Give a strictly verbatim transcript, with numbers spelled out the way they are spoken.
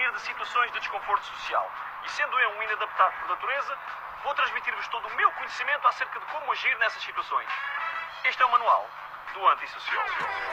de situações de desconforto social. E sendo eu um inadaptado por natureza, vou transmitir-vos todo o meu conhecimento acerca de como agir nessas situações. Este é o manual do antissociólogo.